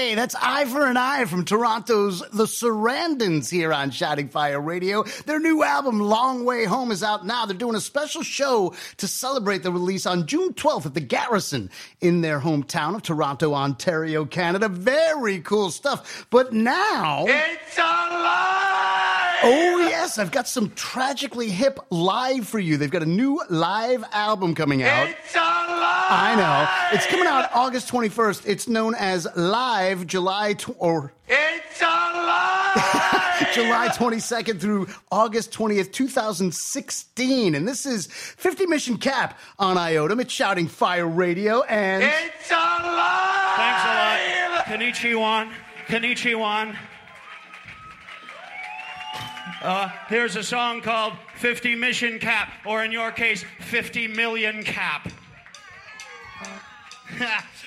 Hey, that's Eye for an Eye from Toronto's The Sarandons here on Shouting Fire Radio. Their new album, Long Way Home, is out now. They're doing a special show to celebrate the release on June 12th at the Garrison in their hometown of Toronto, Ontario, Canada. Very cool stuff. But now... It's alive! Oh, yes, I've got some tragically hip live for you. They've got a new live album coming out. It's alive! I know. It's coming out August 21st. It's known as Live It's alive! July 22nd through August 20th, 2016. And this is 50 Mission Cap on IOTM. It's Shouting Fire Radio, and... It's alive! Thanks a lot. Konnichiwa. Konnichiwa. Here's a song called 50 Mission Cap, or in your case, 50 Million Cap.